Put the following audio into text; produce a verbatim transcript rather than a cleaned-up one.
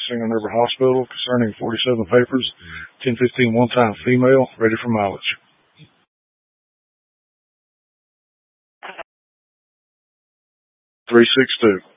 Singer River Hospital concerning forty-seven papers, ten fifteen one-time female, ready for mileage. three six two.